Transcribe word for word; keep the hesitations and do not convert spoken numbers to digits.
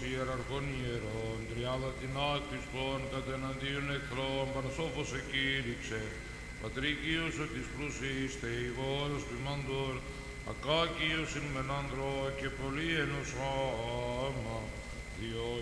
ιεραρχών ιερών, τριάδα την άκτιστον, κατ' εναντίον εχθρών, Πανσόφος εκήρυξε, Πατρικίος ο της πλούσης, Θεηγόρος ποιμάντων, Ακάκιος εν μεν άντρο και πολύ ενός άμα, Διό